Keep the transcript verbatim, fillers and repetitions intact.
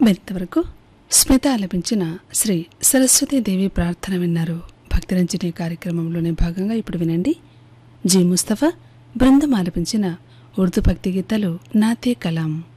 మరింతవరకు స్మిత ఆలపించిన శ్రీ సరస్వతీదేవి ప్రార్థన విన్నారు. భక్తిరంజని కార్యక్రమంలోనే భాగంగా ఇప్పుడు వినండి జీ ముస్తఫా బృందం ఆలపించిన ఉర్దూ భక్తి గీతాలు నాతే కలాం.